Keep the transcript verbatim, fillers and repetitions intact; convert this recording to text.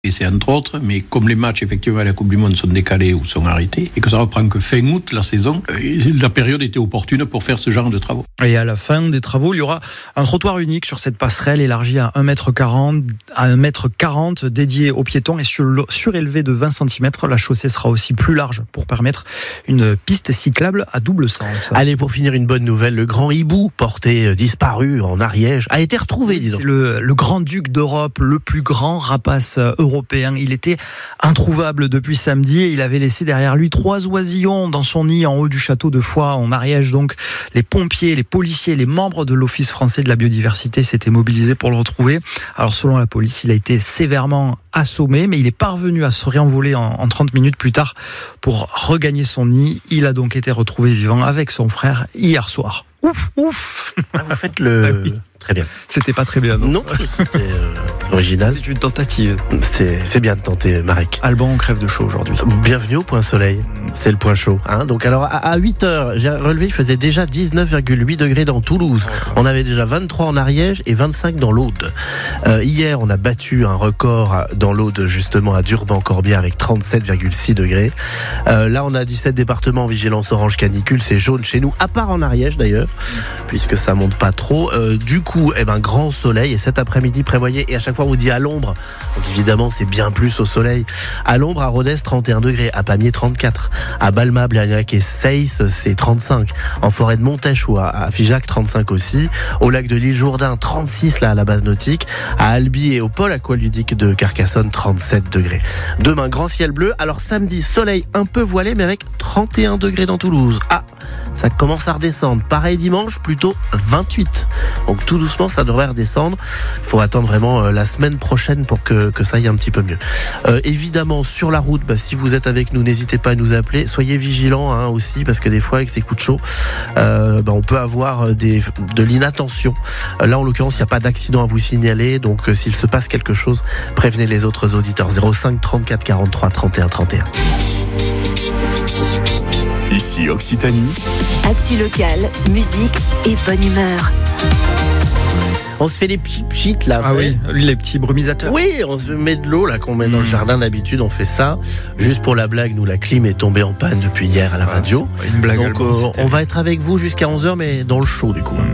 Et c'est entre autres, mais comme les matchs effectivement à la Coupe du Monde sont décalés ou sont arrêtés, et que ça reprend que fin août la saison, la période était opportune pour faire ce genre de travaux. Et à la fin des travaux, il y aura un trottoir unique sur cette passerelle élargie à un mètre quarante, à un mètre quarante dédié aux piétons et surélevé de vingt centimètres. La chaussée sera aussi plus large pour permettre une piste cyclable à double sens. Allez, pour finir, une bonne nouvelle, le grand hibou porté disparu en Ariège a été retrouvé, disons. C'est le, le grand-duc d'Europe, le plus grand rapace européen. Il était introuvable depuis samedi et il avait laissé derrière lui trois oisillons dans son nid en haut du château de Foix en Ariège. Donc les pompiers, les policiers, les membres de l'Office français de la biodiversité s'étaient mobilisés pour le retrouver. Alors selon la police, il a été sévèrement assommé, mais il est parvenu à se réenvoler en, en trente minutes plus tard pour regagner son nid. Il a donc été retrouvé vivant avec son frère hier soir. Ouf, ouf. Ah, vous faites le... Ah oui. Très bien. C'était pas très bien, non? Non, c'était euh, original. C'était une tentative. C'est, c'est bien de tenter, Marek. Alban, on crève de chaud aujourd'hui. Bienvenue au Point Soleil. C'est le point chaud. Hein. Donc alors, à huit heures, j'ai relevé, il faisait déjà dix-neuf virgule huit degrés dans Toulouse. On avait déjà vingt-trois en Ariège et vingt-cinq dans l'Aude. Euh, hier, on a battu un record dans l'Aude, justement, à Durban-Corbière avec trente-sept virgule six degrés. Euh, là, on a dix-sept départements en vigilance orange canicule. C'est jaune chez nous, à part en Ariège d'ailleurs, puisque ça monte pas trop. Euh, du coup, eh ben, grand soleil. Et cet après-midi, prévoyez, et à chaque fois, on vous dit à l'ombre. Donc évidemment, c'est bien plus au soleil. À l'ombre, à Rodez, trente et un degrés. À Pamiers, trente-quatre. À Balma, Blagnac et Seyss, c'est trente-cinq. En forêt de Montèche ou à, à Figeac, trente-cinq aussi. Au lac de l'île Jourdain, trente-six là à la base nautique. À Albi et au pôle aqualudique de Carcassonne, trente-sept degrés. Demain, grand ciel bleu. Alors samedi, soleil un peu voilé, mais avec trente et un degrés dans Toulouse. Ah, ça commence à redescendre. Pareil dimanche, plutôt vingt-huit. Donc tout doucement, ça devrait redescendre. Il faut attendre vraiment euh, la semaine prochaine pour que, que ça aille un petit peu mieux. Euh, évidemment, sur la route, bah, si vous êtes avec nous, n'hésitez pas à nous appeler. Soyez vigilants hein, aussi, parce que des fois, avec ces coups de chaud, euh, bah, on peut avoir des, de l'inattention. Euh, là, en l'occurrence, il n'y a pas d'accident à vous signaler. Donc, euh, s'il se passe quelque chose, prévenez les autres auditeurs. zéro cinq trente-quatre quarante-trois trente et un trente et un. Ici Occitanie. Actu locale, musique et bonne humeur. On se fait les petits pchits là. Ah oui, les petits brumisateurs. Oui, on se met de l'eau là qu'on met dans le jardin d'habitude, on fait ça. Juste pour la blague, nous la clim est tombée en panne depuis hier à la radio. Ah, c'est pas une blague. Donc euh, on va être avec vous jusqu'à onze heures mais dans le chaud du coup.